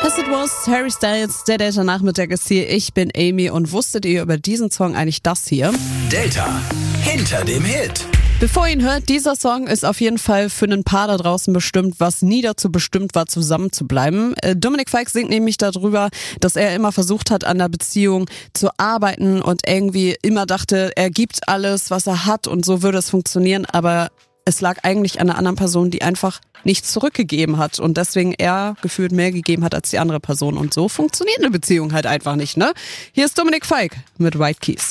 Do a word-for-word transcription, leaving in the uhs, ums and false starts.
As It Was, Harry Styles, der Delta-Nachmittag ist hier. Ich bin Amy und wusstet ihr über diesen Song eigentlich das hier? Delta, hinter dem Hit. Bevor ihr ihn hört, dieser Song ist auf jeden Fall für ein Paar da draußen bestimmt, was nie dazu bestimmt war, zusammen zu bleiben. Dominic Fike singt nämlich darüber, dass er immer versucht hat, an der Beziehung zu arbeiten und irgendwie immer dachte, er gibt alles, was er hat und so würde es funktionieren, aber es lag eigentlich an einer anderen Person, die einfach nichts zurückgegeben hat und deswegen er gefühlt mehr gegeben hat als die andere Person und so funktioniert eine Beziehung halt einfach nicht, ne? Hier ist Dominic Fike mit White Keys.